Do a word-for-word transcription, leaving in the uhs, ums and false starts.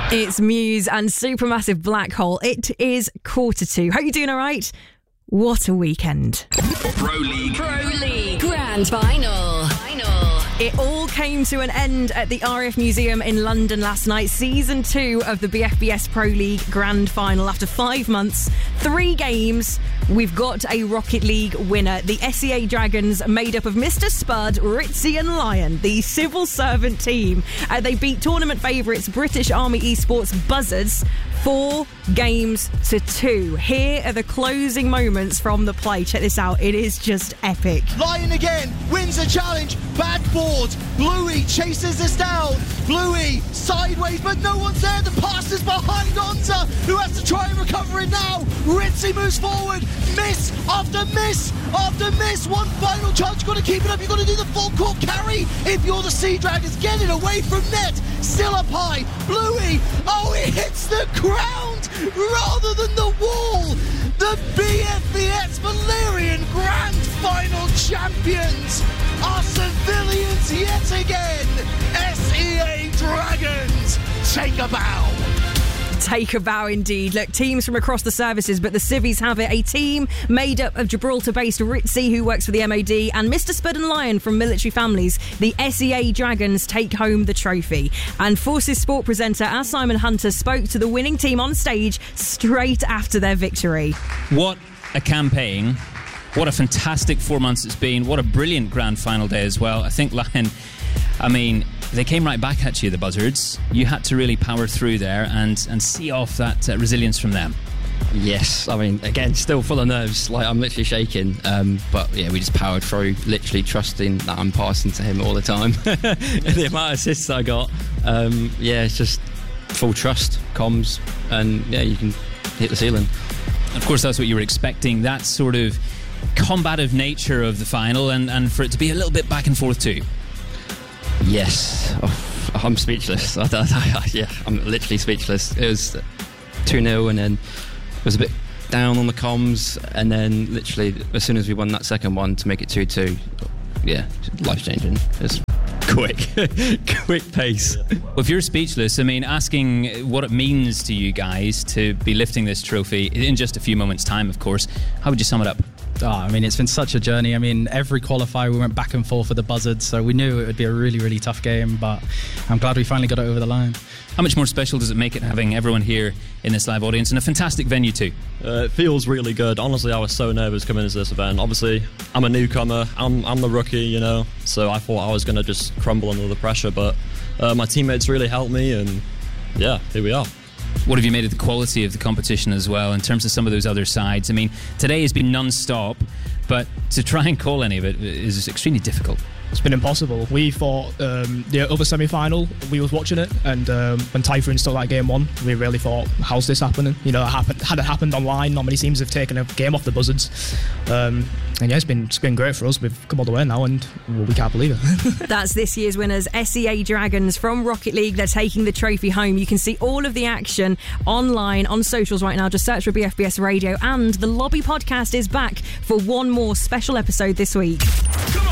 It's Muse and Supermassive Black Hole. It is quarter two. Hope you're doing all right. What a weekend. Pro League. Pro League. Grand Final. Final. It all came to an end at the R A F Museum in London last night. Season two of the B F B S Pro League Grand Final. After five months, three games, we've got a Rocket League winner. The S E A Dragons, made up of Mister Spud, Ritzy and Lion, the civil servant team. Uh, they beat tournament favourites British Army Esports Buzzards four games to two. Here are the closing moments from the play. Check this out. It is just epic. Lion again wins a challenge. Bad board. Bluey chases this down. Bluey sideways, but no one's there. The pass is behind Onza, who has to try and recover it now. Ritzy moves forward. Miss after miss after miss. One final chance. You've got to keep it up. You've got to do the full court carry if you're the Sea Dragons. Get it away from net. Still up high. Bluey. Oh, it hits the ground rather than the wall. The B F B S Valerian Grand Final champions are civilians yet again. S E A Dragons take a bow. Take a bow indeed. Look, teams from across the services, but the civvies have it. A team made up of Gibraltar-based Ritzy, who works for the M O D, and Mister Spud and Lion from military families. The S E A Dragons take home the trophy. And Forces Sport presenter As Simon Hunter spoke to the winning team on stage straight after their victory. What a campaign. What a fantastic four months it's been. What a brilliant grand final day as well. I think Lion, I mean, they came right back at you, the Buzzards. You had to really power through there and, and see off that uh, resilience from them. Yes, I mean, again, still full of nerves. Like, I'm literally shaking. Um, but, yeah, we just powered through, literally trusting that I'm passing to him all the time. The amount of assists I got. Um, yeah, it's just full trust, comms, and, yeah, you can hit the ceiling. Of course, that's what you were expecting. That sort of combative nature of the final, and, and for it to be a little bit back and forth too. Yes, oh, I'm speechless. I, I, I, yeah, I'm literally speechless. It was two nil, and then it was a bit down on the comms, and then literally as soon as we won that second one to make it two two, yeah, life changing. It's quick, quick pace. Well, if you're speechless, I mean, asking what it means to you guys to be lifting this trophy in just a few moments' time, of course, how would you sum it up? Oh, I mean, it's been such a journey. I mean, every qualifier we went back and forth with the Buzzards, so we knew it would be a really, really tough game, but I'm glad we finally got it over the line. How much more special does it make it having everyone here in this live audience and a fantastic venue too? Uh, it feels really good. Honestly, I was so nervous coming into this event. Obviously, I'm a newcomer. I'm, I'm the rookie, you know, so I thought I was going to just crumble under the pressure, but uh, my teammates really helped me, and yeah, here we are. What have you made of the quality of the competition as well in terms of some of those other sides? I mean, today has been non-stop, but to try and call any of it is extremely difficult. It's been impossible. We thought um, the other semi-final, we was watching it, and um, when Typhoon stole that game one, we really thought, how's this happening? You know, it happened, had it happened online, not many teams have taken a game off the Buzzards. Um, and yeah, it's been, it's been great for us. We've come all the way now, and well, we can't believe it. That's this year's winners, S E A Dragons from Rocket League. They're taking the trophy home. You can see all of the action online on socials right now. Just search for B F B S Radio, and the Lobby podcast is back for one more special episode this week. Come on.